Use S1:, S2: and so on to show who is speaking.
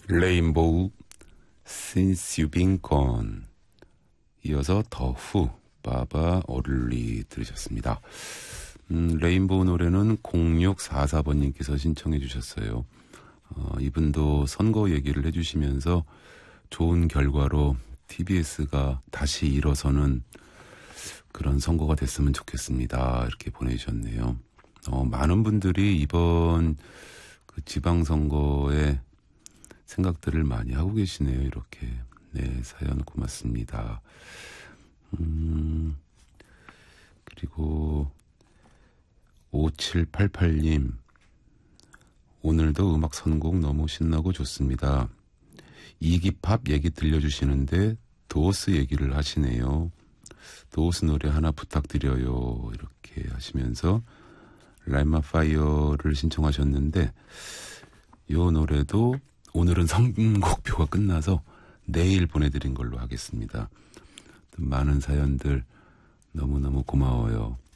S1: 레인보우 Since You've Been Gone, 이어서 더 후 바바 얼리 들으셨습니다. 레인보우 노래는 0644번님께서 신청해 주셨어요. 이분도 선거 얘기를 해주시면서 좋은 결과로 TBS가 다시 일어서는 그런 선거가 됐으면 좋겠습니다, 이렇게 보내주셨네요. 많은 분들이 이번 그 지방선거에 생각들을 많이 하고 계시네요. 이렇게. 네, 사연 고맙습니다. 그리고 5788님, 오늘도 음악 선곡 너무 신나고 좋습니다. 이기팝 얘기 들려주시는데 도어스 얘기를 하시네요. 도어스 노래 하나 부탁드려요, 이렇게 하시면서 라이마 파이어를 신청하셨는데, 이 노래도 오늘은 선곡표가 끝나서 내일 보내드린 걸로 하겠습니다. 많은 사연들 너무너무 고마워요.